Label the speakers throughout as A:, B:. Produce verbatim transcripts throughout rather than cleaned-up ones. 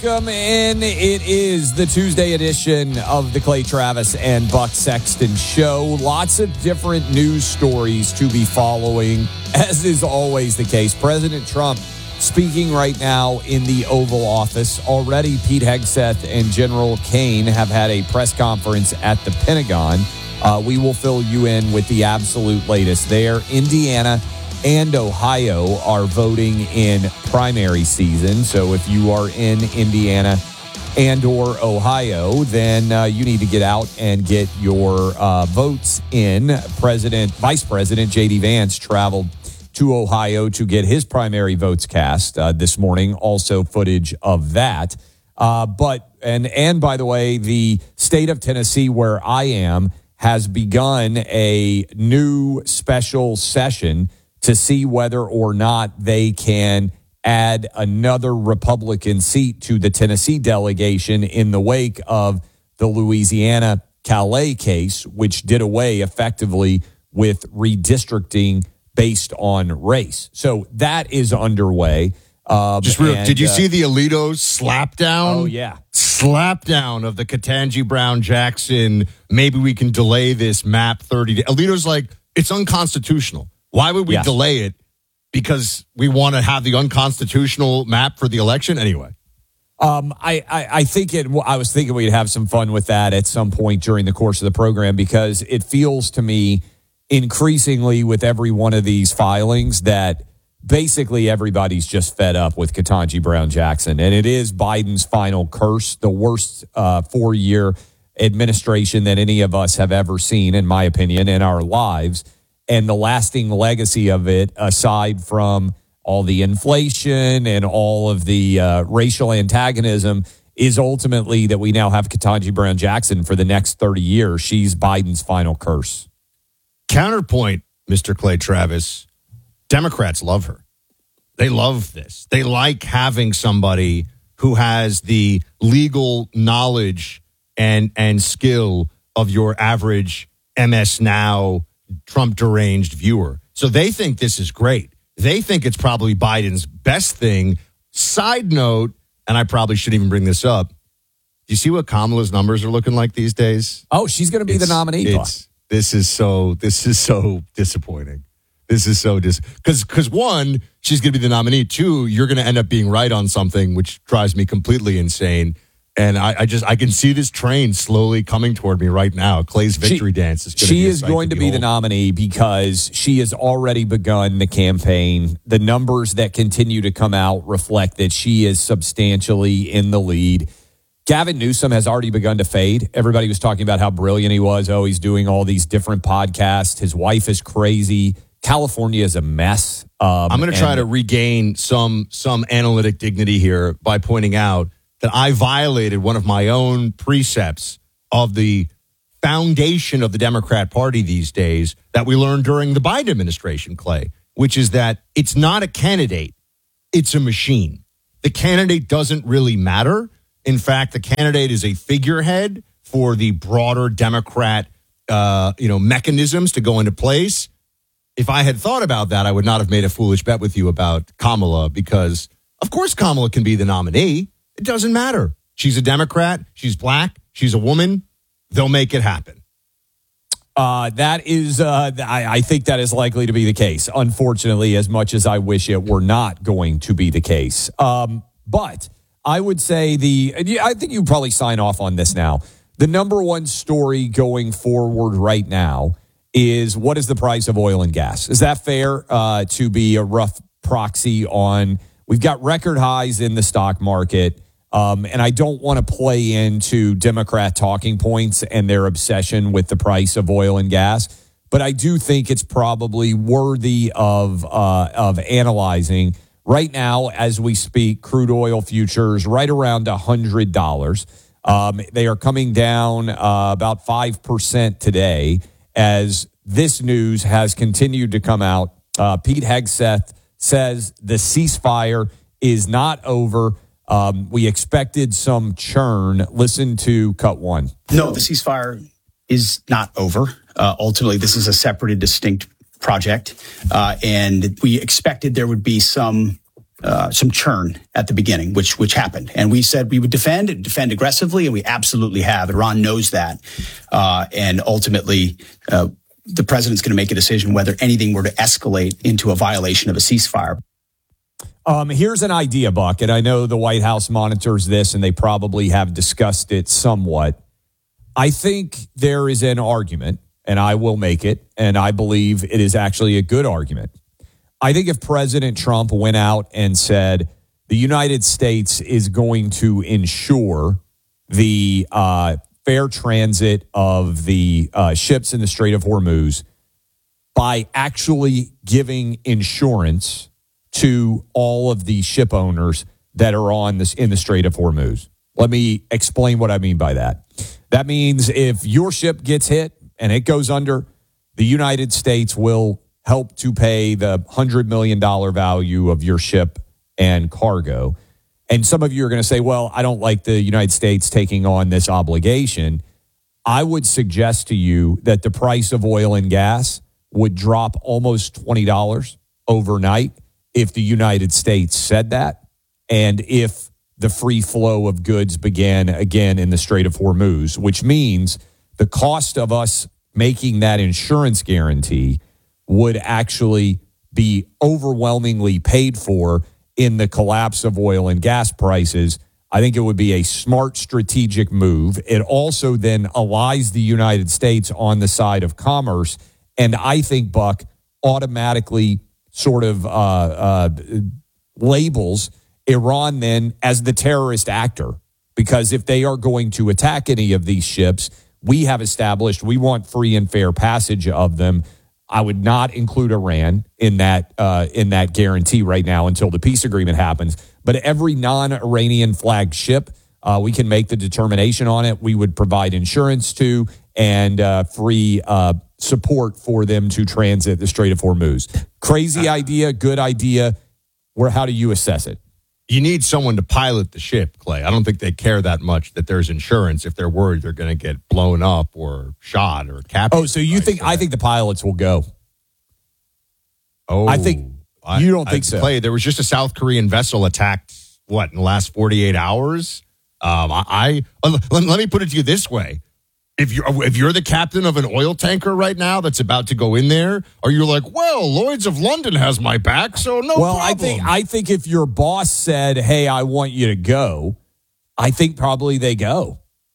A: Welcome in. It is the Tuesday edition of the Clay Travis and Buck Sexton Show. Lots of different news stories to be following, as is always the case. President Trump speaking right now in the Oval Office. Already, Pete Hegseth and General Kane have had a press conference at the Pentagon. Uh, we will fill you in with the absolute latest there. Indiana and Ohio are voting in primary season. So if you are in Indiana and or Ohio, then uh, you need to get out and get your uh, votes in. President, Vice President J D Vance traveled to Ohio to get his primary votes cast uh, this morning. Also footage of that. Uh, but, and, and by the way, the state of Tennessee, where I am, has begun a new special session to see whether or not they can add another Republican seat to the Tennessee delegation in the wake of the Louisiana Calais case, which did away effectively with redistricting based on race. So that is underway. Um,
B: Just real,
A: and,
B: did you
A: uh,
B: see the Alito slap down?
A: Oh, yeah.
B: Slap down of the Ketanji Brown Jackson. Maybe we can delay this map thirty days. Alito's like, it's unconstitutional. Why would we
A: yes.
B: delay it? Because we want to have the unconstitutional map for the election? Anyway.
A: Um, I, I, I think it. I was thinking we'd have some fun with that at some point during the course of the program, because it feels to me increasingly with every one of these filings that basically everybody's just fed up with Ketanji Brown Jackson. And it is Biden's final curse, the worst uh, four-year administration that any of us have ever seen, in my opinion, in our lives. And the lasting legacy of it, aside from all the inflation and all of the uh, racial antagonism, is ultimately that we now have Ketanji Brown Jackson for the next thirty years. She's Biden's final curse.
B: Counterpoint, Mister Clay Travis, Democrats love her. They love this. They like having somebody who has the legal knowledge and, and skill of your average M S Now Trump deranged viewer. So they think this is great. They think it's probably Biden's best thing. Side note, and I probably shouldn't even bring this up. Do you see what Kamala's numbers are looking like these days?
A: Oh, she's going to be
B: it's,
A: the nominee.
B: It's, this is so, this is so disappointing. This is so dis, because, because one, she's going to be the nominee. Two, you're going to end up being right on something, which drives me completely insane. And I, I just I can see this train slowly coming toward me right now. Clay's victory
A: she,
B: dance is going
A: she
B: to be
A: is going to be the nominee because she has already begun the campaign. The numbers that continue to come out reflect that she is substantially in the lead. Gavin Newsom has already begun to fade. Everybody was talking about how brilliant he was. Oh, he's doing all these different podcasts. His wife is crazy. California is a mess. Um,
B: I'm going to try to regain some some analytic dignity here by pointing out that I violated one of my own precepts of the foundation of the Democrat Party these days that we learned during the Biden administration, Clay, which is that it's not a candidate, it's a machine. The candidate doesn't really matter. In fact, the candidate is a figurehead for the broader Democrat uh, you know, mechanisms to go into place. If I had thought about that, I would not have made a foolish bet with you about Kamala, because, of course, Kamala can be the nominee. It doesn't matter. She's a Democrat. She's black. She's a woman. They'll make it happen.
A: Uh, that is, uh, I, I think that is likely to be the case, unfortunately, as much as I wish it were not going to be the case. Um, but I would say the, I think you probably sign off on this now. The number one story going forward right now is, what is the price of oil and gas? Is that fair uh, to be a rough proxy on? We've got record highs in the stock market. Um, and I don't want to play into Democrat talking points and their obsession with the price of oil and gas, but I do think it's probably worthy of uh, of analyzing. Right now, as we speak, crude oil futures right around one hundred dollars. Um, they are coming down uh, about five percent today as this news has continued to come out. Uh, Pete Hegseth says the ceasefire is not over. Um, we expected some churn. Listen to cut one.
C: No, the ceasefire is not over. Uh, ultimately, this is a separate and distinct project. Uh, and we expected there would be some uh, some churn at the beginning, which which happened. And we said we would defend, defend aggressively, and we absolutely have. Iran knows that. Uh, and ultimately, uh, the president's going to make a decision whether anything were to escalate into a violation of a ceasefire.
A: Um, here's an idea, Buck, and I know the White House monitors this, and they probably have discussed it somewhat. I think there is an argument, and I will make it, and I believe it is actually a good argument. I think if President Trump went out and said the United States is going to ensure the uh, fair transit of the uh, ships in the Strait of Hormuz by actually giving insurance to all of the ship owners that are on this in the Strait of Hormuz. Let me explain what I mean by that. That means if your ship gets hit and it goes under, the United States will help to pay the one hundred million dollars value of your ship and cargo. And some of you are going to say, well, I don't like the United States taking on this obligation. I would suggest to you that the price of oil and gas would drop almost twenty dollars overnight if the United States said that, and if the free flow of goods began again in the Strait of Hormuz, which means the cost of us making that insurance guarantee would actually be overwhelmingly paid for in the collapse of oil and gas prices. I think it would be a smart strategic move. It also then allies the United States on the side of commerce, and I think, Buck, automatically sort of uh, uh, labels Iran then as the terrorist actor, because if they are going to attack any of these ships, we have established we want free and fair passage of them. I would not include Iran in that uh, in that guarantee right now until the peace agreement happens. But every non-Iranian flagged ship, uh, we can make the determination on it. We would provide insurance to and uh, free uh, support for them to transit the Strait of Hormuz. Crazy idea, good idea. Where how do you assess it?
B: You need someone to pilot the ship, Clay. I don't think they care that much that there's insurance if they're worried they're going to get blown up or shot or captured.
A: Oh, so you think, I think the pilots will go.
B: Oh,
A: I think,
B: I,
A: you don't think
B: I,
A: so.
B: Clay, there was just a South Korean vessel attacked, what, in the last forty-eight hours? Um, I, I let, let me put it to you this way. If you're, if you're the captain of an oil tanker right now that's about to go in there, are you like, well, Lloyd's of London has my back, so no
A: well,
B: problem.
A: I think I think if your boss said, hey, I want you to go, I think probably they go.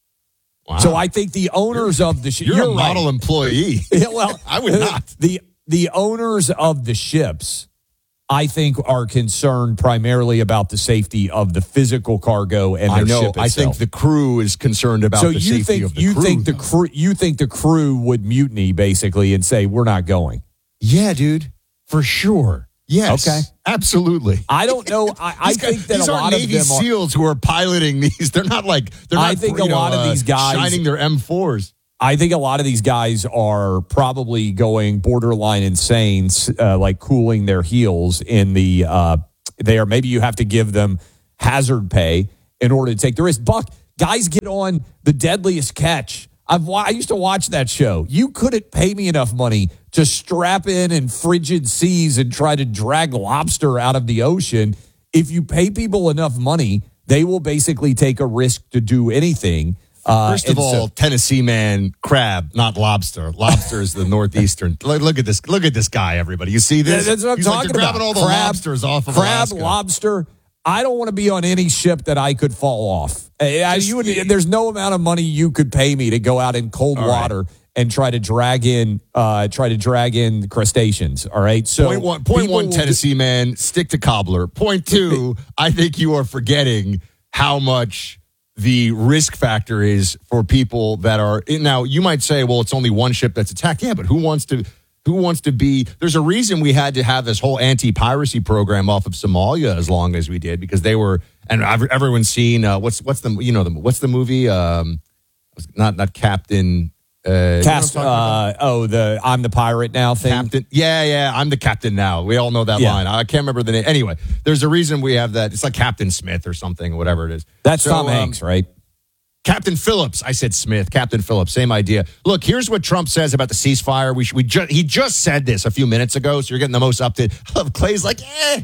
B: Wow.
A: So I think the owners
B: you're,
A: of the ship.
B: You're,
A: you're
B: a model
A: right.
B: employee.
A: Yeah, well,
B: I would not.
A: The, the owners of the ships, I think, are concerned primarily about the safety of the physical cargo and their
B: I know.
A: ship itself.
B: I think the crew is concerned about
A: so
B: the
A: you
B: safety
A: think,
B: of the
A: you
B: crew.
A: Think the crew. You think the crew would mutiny basically and say, we're not going?
B: Yeah, dude, for sure. Yes.
A: Okay.
B: Absolutely.
A: I don't know. I, I
B: These guys-
A: think that
B: these
A: a
B: aren't
A: lot
B: Navy
A: of them are,
B: SEALs who are piloting these. They're not like they're not.
A: I think
B: you
A: a
B: know,
A: lot of
B: uh,
A: these guys-
B: shining their M fours.
A: I think a lot of these guys are probably going borderline insane, uh, like cooling their heels in the uh, there. Maybe you have to give them hazard pay in order to take the risk. Buck, guys get on The Deadliest Catch. I've I used to watch that show. You couldn't pay me enough money to strap in in frigid seas and try to drag lobster out of the ocean. If you pay people enough money, they will basically take a risk to do anything. Uh,
B: First of all,
A: so,
B: Tennessee man, crab, not lobster. Lobster is the northeastern. Look, look at this. Look at this guy, everybody. You see this?
A: that's what I'm
B: He's
A: talking
B: like, they're
A: about.
B: grabbing all the
A: crab,
B: lobsters off of
A: crab,
B: Alaska.
A: lobster. I don't want to be on any ship that I could fall off. I, you would, there's no amount of money you could pay me to go out in cold
B: all
A: water
B: right.
A: and try to drag in, uh, try to drag in crustaceans. All right. So
B: Point one, point one Tennessee
A: do,
B: man, stick to cobbler. Point two, I think you are forgetting how much the risk factor is for people that are now. You might say, well, it's only one ship that's attacked. Yeah, but who wants to? Who wants to be? There's a reason we had to have this whole anti-piracy program off of Somalia as long as we did, because they were, and everyone's seen uh, what's what's the you know the what's the movie? Um, not not Captain. Uh,
A: Cast.
B: you know
A: Uh, oh, the I'm the pirate now thing.
B: Captain. Yeah, yeah. I'm the captain now. We all know that
A: Yeah.
B: line. I can't remember the name. Anyway, there's a reason we have that. It's like Captain Smith or something, or whatever it is.
A: That's
B: So,
A: Tom
B: um,
A: Hanks, right?
B: Captain Phillips. I said Smith. Captain Phillips. Same idea. Look, here's what Trump says about the ceasefire. We, we ju- he just said this a few minutes ago, so you're getting the most up to. Clay's like, eh,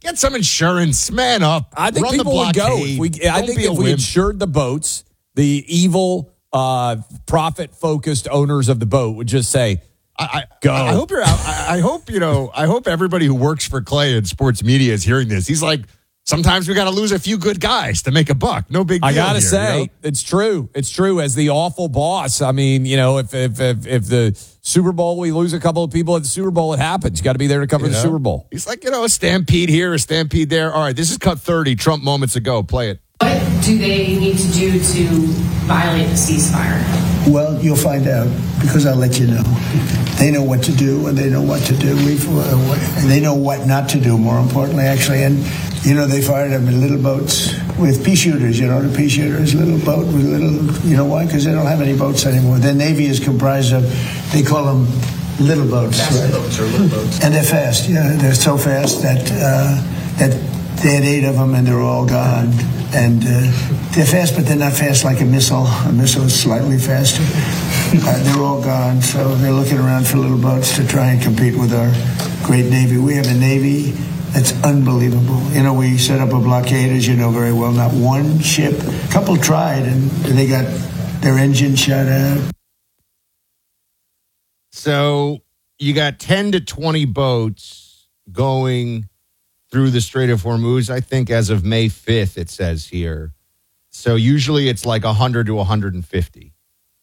B: Get some insurance, man up.
A: I think
B: Run
A: people
B: the
A: would go.
B: blockade.
A: If we, I
B: Don't
A: think
B: be a
A: if we
B: wimp.
A: insured the boats, the evil, uh, profit-focused owners of the boat would just say,
B: I, I,
A: Go.
B: I hope you're out. I, I hope, you know, I hope everybody who works for Clay in sports media is hearing this. He's like, sometimes we got to lose a few good guys to make a buck. No big deal.
A: I gotta
B: here,
A: say,
B: you know?
A: it's true. It's true. As the awful boss, I mean, you know, if if if, if the Super Bowl, we lose a couple of people at the Super Bowl, it happens. You got to be there to cover
B: You
A: the
B: know?
A: Super Bowl.
B: He's like, you know, a stampede here, a stampede there. All right, this is cut thirty, Trump moments ago. Play it.
D: What do they need to do to violate the ceasefire?
E: Well, you'll find out because I'll let you know. They know what to do and they know what to do. We've, uh, they know what not to do, more importantly, actually. And, you know, they fired them in little boats with pea shooters, you know, the pea shooters, little boat with little, you know why? Because they don't have any boats anymore. The Navy is comprised of, they call them little boats.
C: Fast
E: right?
C: boats or little boats.
E: And they're fast, yeah. They're so fast that, uh, that they had eight of them and they're all gone. And uh, they're fast, but they're not fast like a missile. A missile is slightly faster. Uh, they're all gone, so they're looking around for little boats to try and compete with our great Navy. We have a Navy that's unbelievable. You know, we set up a blockade, as you know very well. Not one ship. A couple tried, and they got their engine shut out.
B: So you got ten to twenty boats going through the Strait of Hormuz, I think, as of May fifth, it says here. So usually it's like one hundred to one hundred fifty.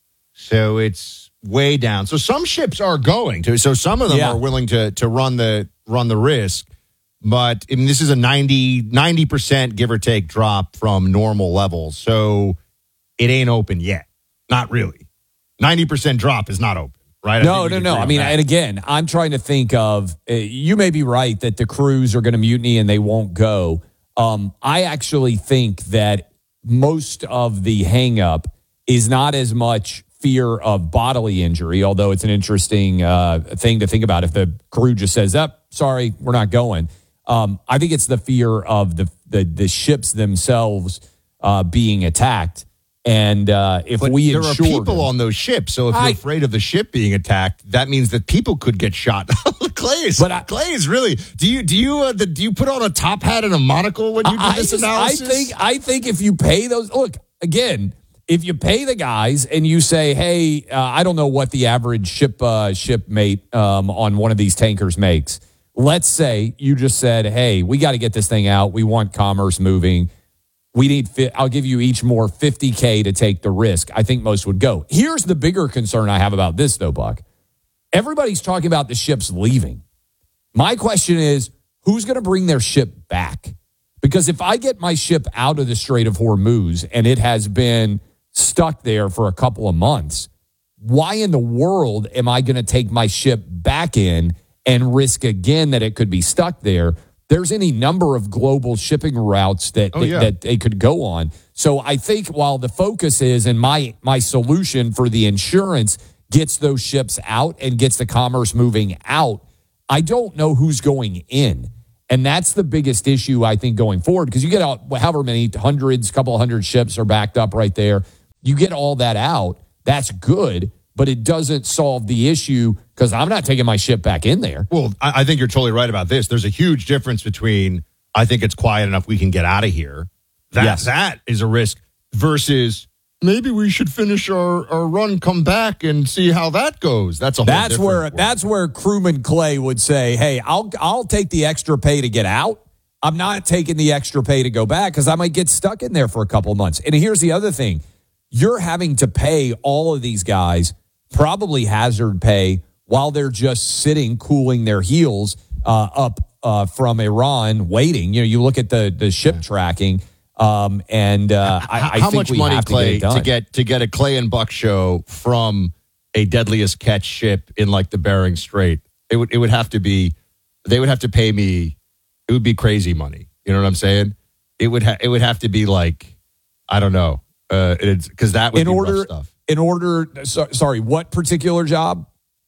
B: So it's way down. So some ships are going to. So some of them
A: Yeah.
B: are willing to to run the run the risk. But I mean, this is a ninety, ninety percent give or take drop from normal levels. So it ain't open yet. Not really. ninety percent drop is not open, right? I
A: No,
B: think we
A: no,
B: can
A: no.
B: agree
A: I
B: on
A: mean,
B: that.
A: and again, I'm trying to think of, uh, you may be right that the crews are going to mutiny and they won't go. Um, I actually think that most of the hang up is not as much fear of bodily injury, although it's an interesting uh, thing to think about if the crew just says, oh, sorry, we're not going. Um, I think it's the fear of the the, the ships themselves uh, being attacked. And uh, if
B: But
A: we
B: there are
A: insure
B: people
A: them-
B: on those ships, so if
A: I-
B: you're afraid of the ship being attacked, that means that people could get shot. Clay is,
A: But I-
B: Clay is really. Do you do you uh, the, do you put on a top hat and a monocle when you do
A: I,
B: this
A: just-
B: analysis?
A: I think I think if you pay those, look again, if you pay the guys and you say, hey, uh, I don't know what the average ship uh, shipmate um, on one of these tankers makes. Let's say you just said, hey, we got to get this thing out. We want commerce moving. We need. fi- I'll give you each more fifty K to take the risk. I think most would go. Here's the bigger concern I have about this, though, Buck. Everybody's talking about the ships leaving. My question is, who's going to bring their ship back? Because if I get my ship out of the Strait of Hormuz and it has been stuck there for a couple of months, why in the world am I going to take my ship back in and risk again that it could be stuck there? There's any number of global shipping routes that
B: Oh,
A: they,
B: yeah.
A: that they could go on. So I think while the focus is, and my my solution for the insurance gets those ships out and gets the commerce moving out, I don't know who's going in. And that's the biggest issue, I think, going forward, because you get out however many hundreds, couple of hundred ships are backed up right there. You get all that out. That's good, but it doesn't solve the issue because I'm not taking my ship back in there.
B: Well, I, I think you're totally right about this. There's a huge difference between I think it's quiet enough we can get out of here. That
A: Yes.
B: that is a risk versus maybe we should finish our, our run, come back and see how that goes. That's a whole
A: That's
B: different
A: where
B: world.
A: that's where crewman Clay would say, "Hey, I'll I'll take the extra pay to get out. I'm not taking the extra pay to go back because I might get stuck in there for a couple of months." And here's the other thing: you're having to pay all of these guys probably hazard pay while they're just sitting, cooling their heels uh, up uh, from Iran, waiting. You know, you look at the the ship tracking. Um, and uh, I, I
B: how
A: think
B: much
A: we
B: money,
A: have to
B: Clay,
A: get it done.
B: to get to get a Clay and Buck show from a deadliest catch ship in like the Bering Strait? It would it would have to be. They would have to pay me. It would be crazy money. You know what I'm saying? It would ha- it would have to be like I don't know. Uh, it's because that would
A: in
B: be
A: order,
B: rough stuff.
A: in order, so, sorry, what particular job?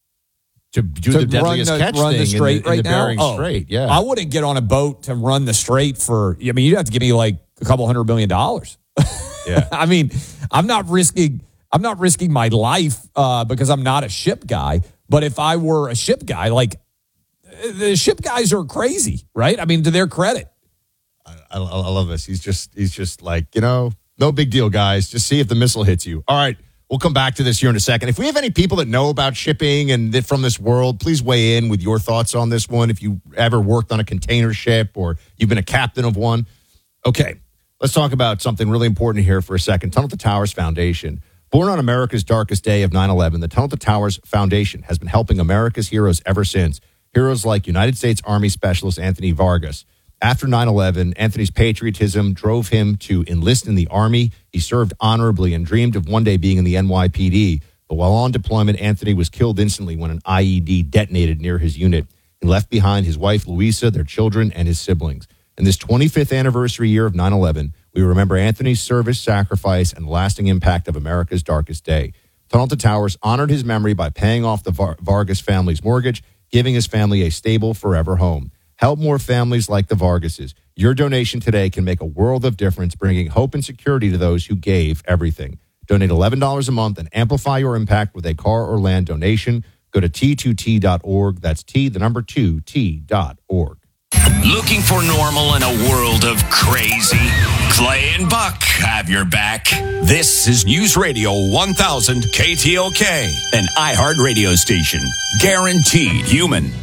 B: To do
A: To
B: the deadliest
A: run the,
B: catch
A: run
B: thing
A: the strait
B: in the,
A: right
B: in the
A: now?
B: Bering
A: Oh,
B: Strait. Yeah,
A: I wouldn't get on a boat to run the strait for, I mean, you'd have to give me like a couple hundred million dollars.
B: yeah.
A: I mean, I'm not risking, I'm not risking my life uh, because I'm not a ship guy. But if I were a ship guy, like the ship guys are crazy, right? I mean, to their credit.
B: I, I, I love this. He's just, he's just like, you know, no big deal, guys. Just see if the missile hits you. All right. We'll come back to this here in a second. If we have any people that know about shipping and that from this world, please weigh in with your thoughts on this one. If you ever worked on a container ship or you've been a captain of one. Okay, let's talk about something really important here for a second. Tunnel to Towers Foundation. Born on America's darkest day of nine eleven, the Tunnel to Towers Foundation has been helping America's heroes ever since. Heroes like United States Army Specialist Anthony Vargas. After nine eleven, Anthony's patriotism drove him to enlist in the Army. He served honorably and dreamed of one day being in the N Y P D. But while on deployment, Anthony was killed instantly when an I E D detonated near his unit and left behind his wife, Louisa, their children, and his siblings. In this twenty-fifth anniversary year of nine eleven, we remember Anthony's service, sacrifice, and lasting impact of America's darkest day. Tunnel to Towers honored his memory by paying off the Var- Vargas family's mortgage, giving his family a stable, forever home. Help more families like the Vargases. Your donation today can make a world of difference, bringing hope and security to those who gave everything. Donate eleven dollars a month and amplify your impact with a car or land donation. Go to T two T dot org. That's T, the number two, T dot org.
F: Looking for normal in a world of crazy? Clay and Buck have your back. This is News Radio one thousand K T L K, an iHeart radio station. Guaranteed human.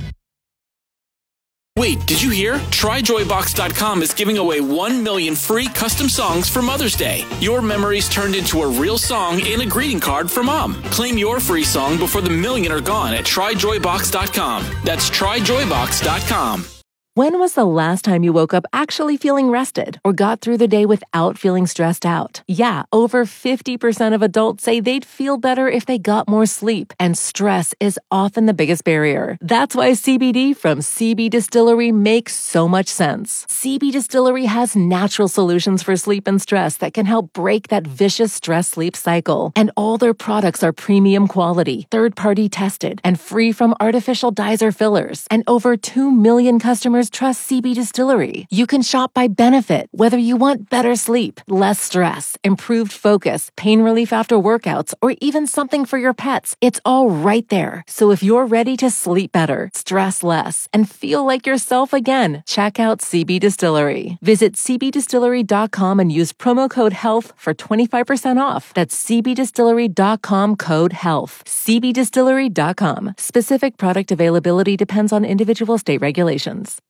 G: Wait, did you hear? Try Joy Box dot com is giving away one million free custom songs for Mother's Day. Your memories turned into a real song and a greeting card for Mom. Claim your free song before the million are gone at Try Joy Box dot com. That's Try Joy Box dot com.
H: When was the last time you woke up actually feeling rested or got through the day without feeling stressed out? Yeah, over fifty percent of adults say they'd feel better if they got more sleep, and stress is often the biggest barrier. That's why C B D from C B Distillery makes so much sense. C B Distillery has natural solutions for sleep and stress that can help break that vicious stress-sleep cycle. And all their products are premium quality, third-party tested, and free from artificial dyes or fillers. And over two million customers trust C B Distillery. You can shop by benefit, whether you want better sleep, less stress, improved focus, pain relief after workouts, or even something for your pets. It's all right there. So if you're ready to sleep better, stress less, and feel like yourself again, check out C B Distillery. Visit C B distillery dot com and use promo code HEALTH for twenty-five percent off. That's C B distillery dot com code HEALTH. C B distillery dot com. Specific product availability depends on individual state regulations.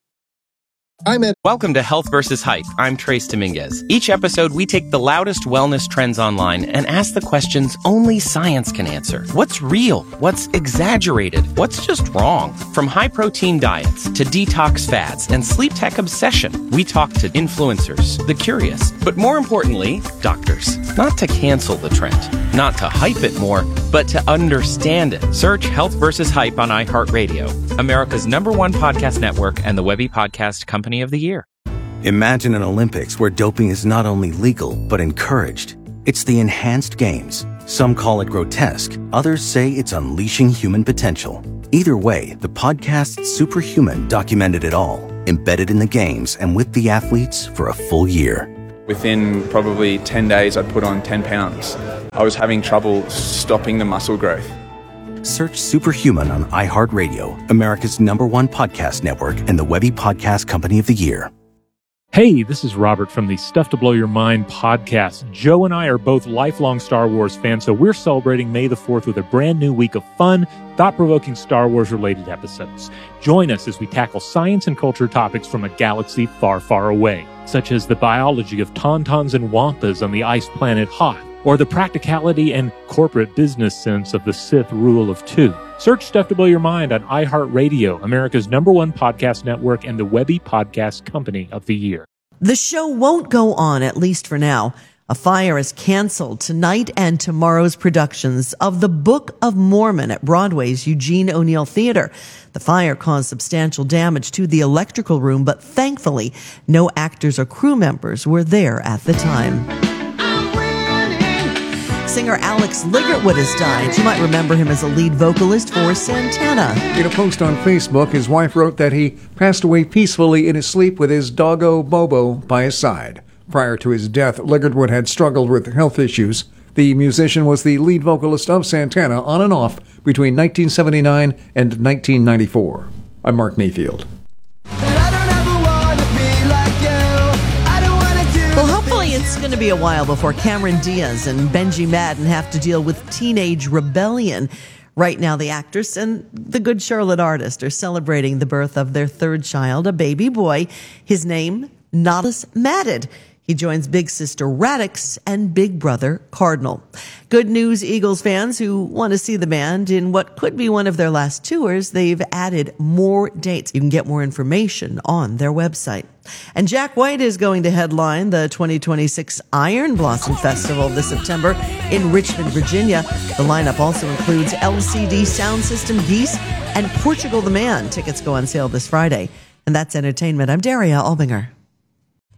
I: I'm Ed. Welcome to Health versus Hype. I'm Trace Dominguez. Each episode, we take the loudest wellness trends online and ask the questions only science can answer. What's real? What's exaggerated? What's just wrong? From high-protein diets to detox fads and sleep tech obsession, we talk to influencers, the curious, but more importantly, doctors. Not to cancel the trend, not to hype it more, but to understand it. Search Health versus Hype on iHeartRadio, America's number one podcast network and the Webby Podcast Company of the Year.
J: Imagine an Olympics where doping is not only legal, but encouraged. It's the enhanced games. Some call it grotesque. Others say it's unleashing human potential. Either way, the podcast Superhuman documented it all, embedded in the games and with the athletes for a full year.
K: Within probably ten days, I'd put on ten pounds. I was having trouble stopping the muscle growth.
J: Search Superhuman on iHeartRadio, America's number one podcast network and the Webby Podcast Company of the Year.
L: Hey, this is Robert from the Stuff to Blow Your Mind podcast. Joe and I are both lifelong Star Wars fans, so we're celebrating May the fourth with a brand new week of fun, thought-provoking Star Wars-related episodes. Join us as we tackle science and culture topics from a galaxy far, far away, such as the biology of tauntauns and wampas on the ice planet Hoth, or the practicality and corporate business sense of the Sith rule of two. Search Stuff to Blow Your Mind on iHeartRadio, America's number one podcast network and the Webby Podcast Company of the Year.
M: The show won't go on, at least for now. A fire has canceled tonight and tomorrow's productions of The Book of Mormon at Broadway's Eugene O'Neill Theater. The fire caused substantial damage to the electrical room, but thankfully, no actors or crew members were there at the time. Singer Alex Ligertwood has died. You might remember him as a lead vocalist for Santana.
N: In a post on Facebook, his wife wrote that he passed away peacefully in his sleep with his doggo Bobo by his side. Prior to his death, Ligertwood had struggled with health issues. The musician was the lead vocalist of Santana on and off between nineteen seventy-nine and nineteen ninety-four. I'm Mark Mayfield.
M: Well, hopefully it's going to be a while before Cameron Diaz and Benji Madden have to deal with teenage rebellion. Right now, the actress and the Good Charlotte artist are celebrating the birth of their third child, a baby boy. His name, Nodus Madded. He joins big sister Radix and big brother Cardinal. Good news, Eagles fans who want to see the band in what could be one of their last tours. They've added more dates. You can get more information on their website. And Jack White is going to headline the twenty twenty-six Iron Blossom Festival this September in Richmond, Virginia. The lineup also includes L C D Sound System, Geese, and Portugal the Man. Tickets go on sale this Friday. And that's entertainment. I'm Daria Albinger.